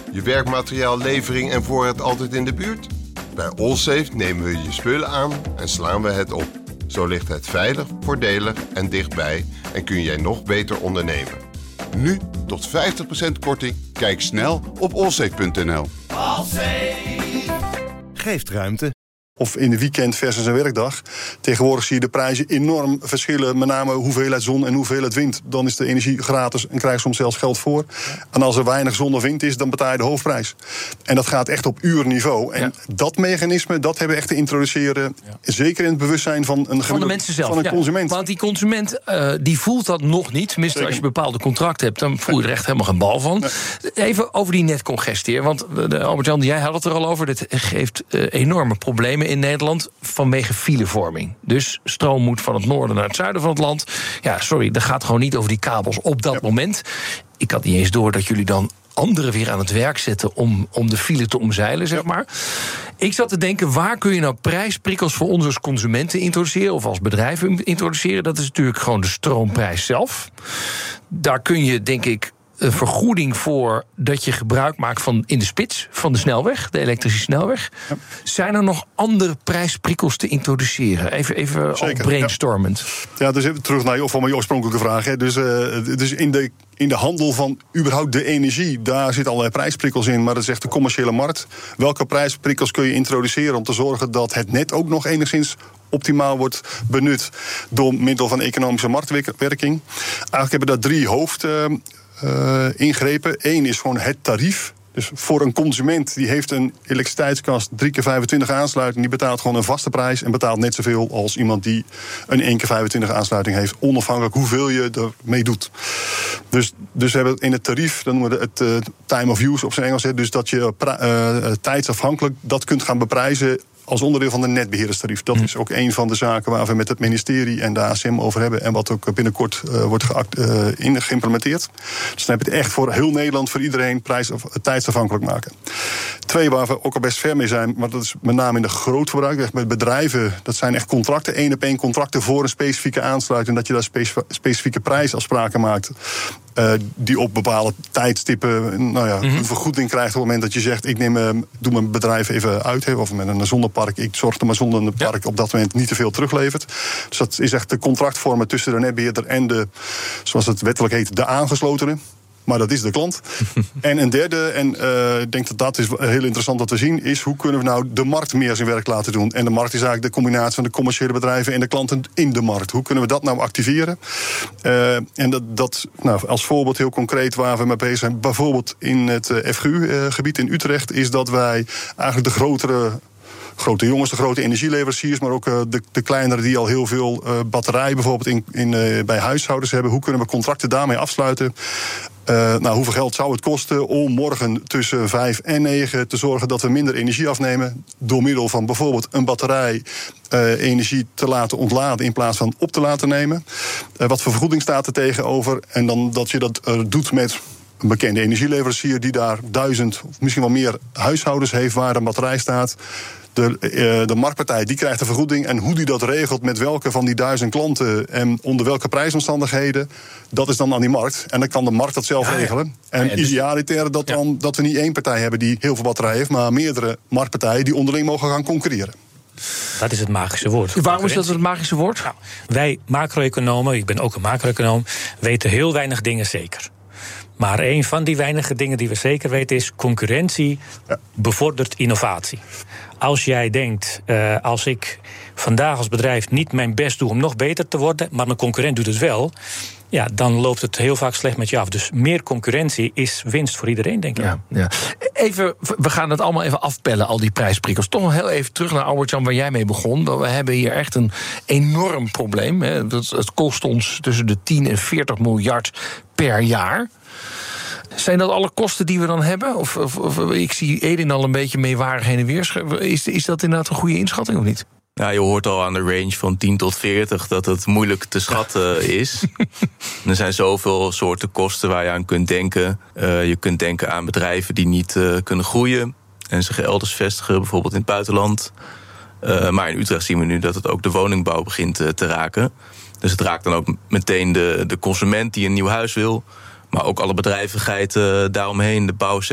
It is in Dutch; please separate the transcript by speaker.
Speaker 1: Je werkmateriaal, levering en voorraad altijd in de buurt? Bij Allsafe nemen we je spullen aan en slaan we het op. Zo ligt het veilig, voordelig en dichtbij en kun jij nog beter ondernemen. Nu tot 50% korting. Kijk snel op allsafe.nl.
Speaker 2: Allsafe geeft ruimte.
Speaker 3: Of in de weekend versus een werkdag. Tegenwoordig zie je de prijzen enorm verschillen. Met name hoeveelheid zon en hoeveelheid wind. Dan is de energie gratis en krijg je soms zelfs geld voor. En als er weinig zon of wind is, dan betaal je de hoofdprijs. En dat gaat echt op uurniveau. En dat mechanisme, dat hebben we echt te introduceren. Zeker in het bewustzijn van
Speaker 4: de mensen zelf,
Speaker 3: van een consument.
Speaker 4: Want die consument die voelt dat nog niet. Tenminste, als je bepaalde contracten hebt, dan voel je er echt helemaal geen bal van. Nee. Even over die netcongestie. Want Albert-Jan, jij had het er al over. Dat geeft enorme problemen in Nederland vanwege filevorming. Dus stroom moet van het noorden naar het zuiden van het land. Ja, sorry, dat gaat gewoon niet over die kabels op dat moment. Ik had niet eens door dat jullie dan anderen weer aan het werk zetten om de file te omzeilen, zeg maar. Ik zat te denken, waar kun je nou prijsprikkels voor ons als consumenten introduceren of als bedrijven introduceren? Dat is natuurlijk gewoon de stroomprijs zelf. Daar kun je, denk ik, een vergoeding voor dat je gebruik maakt van in de spits van de snelweg, de elektrische snelweg. Ja. Zijn er nog andere prijsprikkels te introduceren? Even brainstormend.
Speaker 3: Ja, dus even terug naar je oorspronkelijke vraag. Hè. Dus in de handel van überhaupt de energie, daar zitten allerlei prijsprikkels in, maar dat is echt de commerciële markt. Welke prijsprikkels kun je introduceren om te zorgen dat het net ook nog enigszins optimaal wordt benut door middel van economische marktwerking? Eigenlijk hebben we daar 3 ingrepen. 1 is gewoon het tarief. Dus voor een consument die heeft een elektriciteitskast 3 keer 25 aansluiting, die betaalt gewoon een vaste prijs en betaalt net zoveel als iemand die een 1 keer 25 aansluiting heeft, onafhankelijk hoeveel je ermee doet. Dus we hebben in het tarief, dan noemen we het time of use op zijn Engels, dus dat je tijdsafhankelijk dat kunt gaan beprijzen als onderdeel van de netbeheerderstarief. Dat is ook een van de zaken waar we met het ministerie en de ACM over hebben en wat ook binnenkort wordt geïmplementeerd. Dus dan heb je het echt voor heel Nederland, voor iedereen tijdsafhankelijk maken. 2, waar we ook al best ver mee zijn, maar dat is met name in de grootverbruik, echt met bedrijven, dat zijn echt contracten, 1-op-1 contracten voor een specifieke aansluiting, dat je daar specifieke prijsafspraken maakt. Die op bepaalde tijdstippen een vergoeding krijgt op het moment dat je zegt, ik doe mijn bedrijf even uit, of met een zonnepark, ik zorg er maar zonder een park op dat moment niet te veel teruglevert. Dus dat is echt de contractvormen tussen de netbeheerder en de, zoals het wettelijk heet, de aangeslotenen. Maar dat is de klant. En een derde, en ik denk dat is heel interessant wat we zien, is hoe kunnen we nou de markt meer zijn werk laten doen. En de markt is eigenlijk de combinatie van de commerciële bedrijven en de klanten in de markt. Hoe kunnen we dat nou activeren? En dat als voorbeeld heel concreet waar we mee bezig zijn, bijvoorbeeld in het FGU-gebied in Utrecht, is dat wij eigenlijk de grote jongens, de grote energieleveranciers, maar ook de kleinere die al heel veel batterijen bijvoorbeeld bij huishoudens hebben. Hoe kunnen we contracten daarmee afsluiten? Hoeveel geld zou het kosten om morgen tussen 5 en 9 te zorgen dat we minder energie afnemen door middel van bijvoorbeeld een batterij energie te laten ontladen in plaats van op te laten nemen? Wat voor vergoeding staat er tegenover? En dan dat je dat doet met een bekende energieleverancier die daar 1000 of misschien wel meer huishoudens heeft waar een batterij staat. De marktpartij die krijgt de vergoeding en hoe die dat regelt met welke van die 1000 klanten en onder welke prijsomstandigheden, dat is dan aan die markt. En dan kan de markt dat zelf regelen. En idealiter dat we niet 1 partij hebben die heel veel batterijen heeft, maar meerdere marktpartijen die onderling mogen gaan concurreren.
Speaker 5: Dat is het magische woord.
Speaker 4: Waarom is dat het magische woord?
Speaker 5: Nou, wij macro-economen, ik ben ook een macro-econoom, weten heel weinig dingen zeker. Maar een van die weinige dingen die we zeker weten is, concurrentie bevordert innovatie. Als jij denkt, als ik vandaag als bedrijf niet mijn best doe om nog beter te worden, maar mijn concurrent doet het wel, ja, dan loopt het heel vaak slecht met je af. Dus meer concurrentie is winst voor iedereen, denk ik.
Speaker 4: Ja. Even, we gaan het allemaal even afpellen, al die prijsprikkels. Toch nog heel even terug naar Albert-Jan, waar jij mee begon. We hebben hier echt een enorm probleem. Het kost ons tussen de 10 en 40 miljard per jaar. Zijn dat alle kosten die we dan hebben? Of ik zie Edin al een beetje meewarig heen en weer. Is dat inderdaad een goede inschatting of niet?
Speaker 6: Ja, je hoort al aan de range van 10 tot 40 dat het moeilijk te schatten is. Er zijn zoveel soorten kosten waar je aan kunt denken. Je kunt denken aan bedrijven die niet kunnen groeien en zich elders vestigen, bijvoorbeeld in het buitenland. Maar in Utrecht zien we nu dat het ook de woningbouw begint te raken. Dus het raakt dan ook meteen de consument die een nieuw huis wil, maar ook alle bedrijvigheid daaromheen, de bouwsector.